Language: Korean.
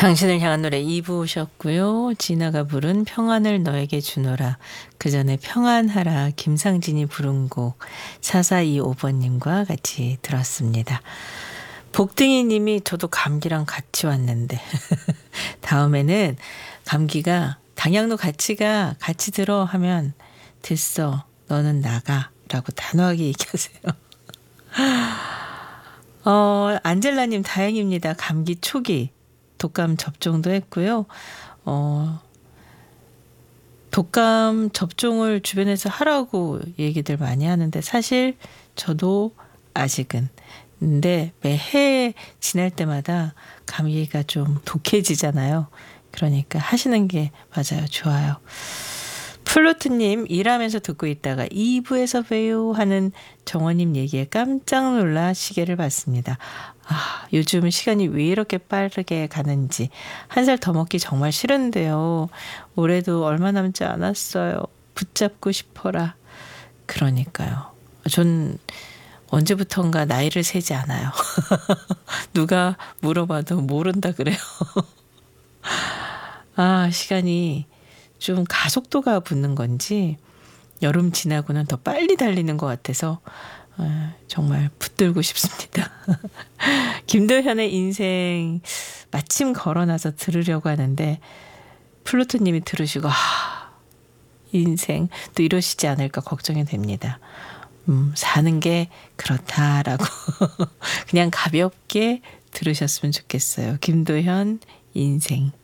당신을 향한 노래 2부 오셨고요. 진아가 부른 평안을 너에게 주노라. 그 전에 평안하라 김상진이 부른 곡 4425번님과 같이 들었습니다. 복등이 님이 저도 감기랑 같이 왔는데 다음에는 감기가 당양로 같이 가 같이 들어 하면 됐어 너는 나가 라고 단호하게 얘기하세요. 안젤라님 다행입니다. 감기 초기 독감 접종도 했고요. 독감 접종을 주변에서 하라고 얘기들 많이 하는데 사실 저도 아직은 근데 매해 지날 때마다 감기가 좀 독해지잖아요. 그러니까 하시는 게 맞아요. 좋아요. 플루트님 일하면서 듣고 있다가 2부에서 봬요 하는 정원님 얘기에 깜짝 놀라 시계를 봤습니다. 요즘 시간이 왜 이렇게 빠르게 가는지 한 살 더 먹기 정말 싫은데요. 올해도 얼마 남지 않았어요. 붙잡고 싶어라. 그러니까요. 전 언제부턴가 나이를 세지 않아요. 누가 물어봐도 모른다 그래요. 시간이 좀 가속도가 붙는 건지 여름 지나고는 더 빨리 달리는 것 같아서 정말 붙들고 싶습니다. 김도현의 인생 마침 걸어놔서 들으려고 하는데 플루토님이 들으시고 인생 또 이러시지 않을까 걱정이 됩니다. 사는 게 그렇다라고 그냥 가볍게 들으셨으면 좋겠어요. 김도현 인생.